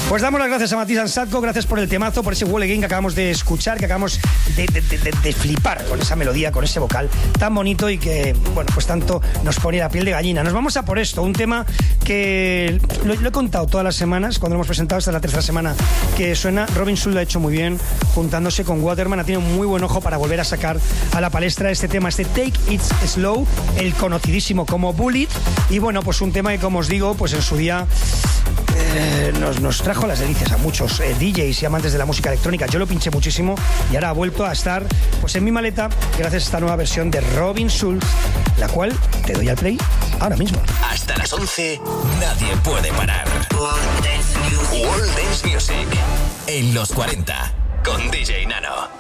Pues damos las gracias a Matías Ansatko, gracias por el temazo, por ese Wall Again que acabamos de escuchar, que acabamos de flipar con esa melodía, con ese vocal tan bonito y que, bueno, pues tanto nos pone la piel de gallina. Nos vamos a por esto, un tema que lo he contado todas las semanas, cuando lo hemos presentado, esta es la tercera semana que suena. Robin Schulz lo ha hecho muy bien, juntándose con Waterman, ha tenido un muy buen ojo para volver a sacar a la palestra este tema, este Take It Slow, el conocidísimo como Bullet, y bueno, pues un tema que, como os digo, pues en su día nos trajo las delicias a muchos DJs y amantes de la música electrónica. Yo lo pinché muchísimo y ahora ha vuelto a estar pues en mi maleta gracias a esta nueva versión de Robin Schulz, la cual te doy al play ahora mismo. Hasta las 11 nadie puede parar. World Dance Music en los 40 con DJ Nano.